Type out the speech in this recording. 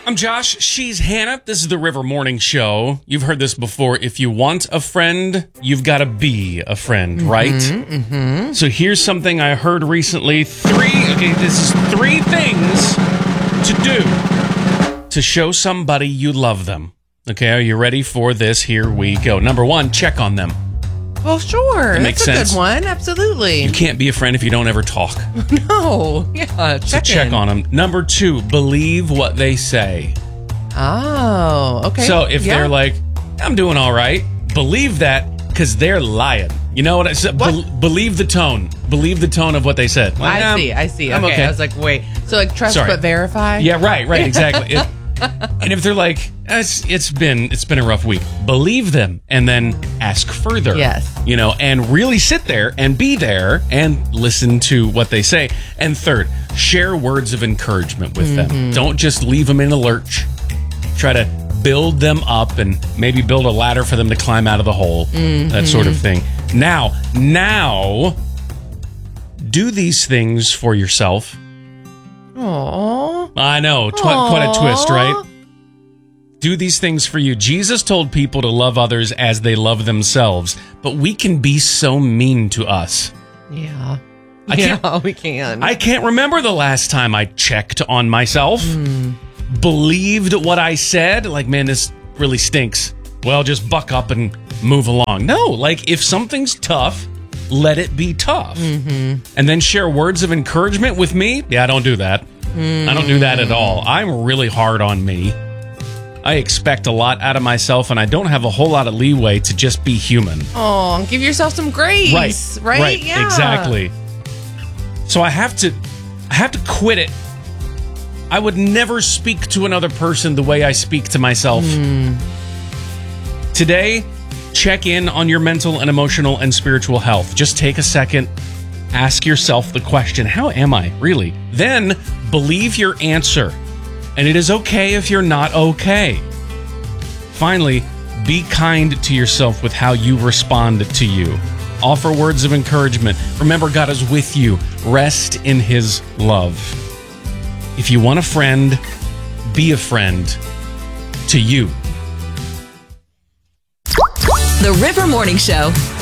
I'm Josh. She's Hannah. This is the River Morning Show. You've heard this before. If you want a friend, you've got to be a friend, right? Mm-hmm. So here's something I heard recently. This is 3 things to do to show somebody you love them. Okay, are you ready for this? Here we go. Number 1, check on them. Well, sure. That makes sense. That's a good one. Absolutely. You can't be a friend if you don't ever talk. No. Yeah. Check on them. Number 2, believe what they say. Oh, okay. So if they're like, I'm doing all right, believe that because they're lying. You know what I said? Believe the tone. Believe the tone of what they said. Like, I see. I'm okay. I was like, wait. So like trust but verify? Yeah, right, exactly. And if they're like, it's been a rough week, believe them and then ask further. Yes. You know, and really sit there and be there and listen to what they say. And third, share words of encouragement with them. Don't just leave them in a lurch. Try to build them up and maybe build a ladder for them to climb out of the hole. That sort of thing. Now, do these things for yourself. Aww. I know. Quite a twist, right? Do these things for you. Jesus told people to love others as they love themselves, but we can be so mean to us. Yeah. We can. I can't remember the last time I checked on myself. Believed what I said. Like, man, this really stinks. Well, just buck up and move along. No, like, if something's tough, let it be tough. And then share words of encouragement with me. Yeah, I don't do that. I don't do that at all. I'm really hard on me. I expect a lot out of myself, and I don't have a whole lot of leeway to just be human. Oh, give yourself some grace. Right? Yeah. Exactly. So I have to quit it. I would never speak to another person the way I speak to myself. Today, check in on your mental and emotional and spiritual health. Just take a second, ask yourself the question, how am I really? Then believe your answer. And it is okay if you're not okay. Finally, be kind to yourself with how you respond to you. Offer words of encouragement. Remember, God is with you. Rest in His love. If you want a friend, be a friend to you. The River Morning Show.